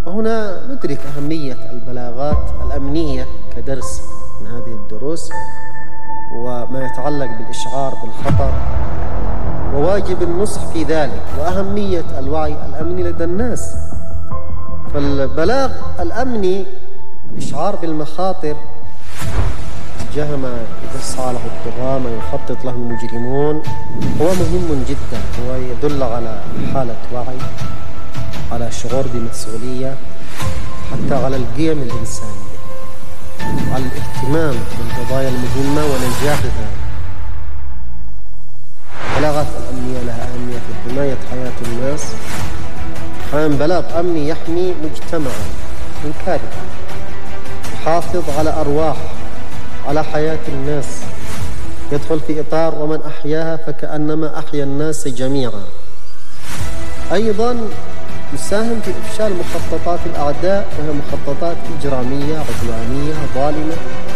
وهنا ندرك أهمية البلاغات الأمنية كدرس من هذه الدروس، وما يتعلق بالإشعار بالخطر وواجب النصح في ذلك، وأهمية الوعي الأمني لدى الناس. فالبلاغ الأمني، الإشعار بالمخاطر تجاه ما يسعى له الطغاة، ما يخطط له المجرمون، هو مهم جدا. هو يدل على حالة وعي، على شعور بمسؤولية، حتى على القيم الإنسانية، على الاهتمام بالقضايا المهمة ونجاحها. البلاغات الأمنية لها أهمية في حماية حياة الناس. بلاغ أمني يحمي مجتمعا من كارثة، يحافظ على أرواح، على حياة الناس، يدخل في إطار ومن أحياها فكأنما أحيا الناس جميعا. أيضا يساهم في إفشال مخططات الأعداء، وهي مخططات إجرامية عدوانية ظالمة